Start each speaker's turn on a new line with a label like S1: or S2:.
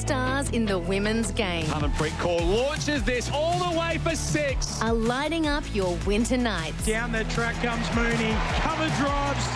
S1: stars in the women's game
S2: Harmanpreet Kaur launches this all the way for 6.
S1: are lighting up your winter nights.
S3: Down the track comes Mooney. Cover drives.